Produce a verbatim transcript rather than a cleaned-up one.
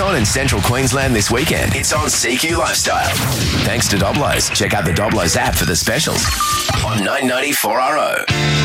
on in central Queensland this weekend. It's on C Q Lifestyle. Thanks to Doblos. Check out the Doblos app for the specials on nine ninety-four R O.